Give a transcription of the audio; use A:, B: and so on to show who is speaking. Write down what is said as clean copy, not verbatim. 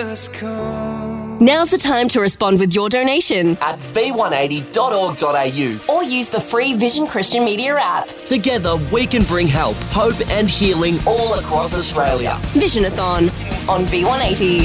A: just come.
B: Now's the time to respond with your donation
C: at v180.org.au
B: or use the free Vision Christian Media app.
C: Together, we can bring help, hope and healing all across Australia.
B: Visionathon on V180.